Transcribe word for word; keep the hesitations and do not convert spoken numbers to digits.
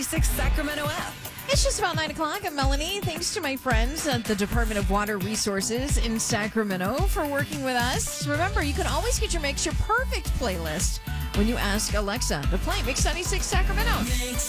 Six Sacramento app. It's just about nine o'clock. I'm Melanie. Thanks to my friends at the Department of Water Resources in Sacramento for working with us. Remember, you can always get your Mix Your Perfect playlist when you ask Alexa to play Mix ninety-six Sacramento. Mix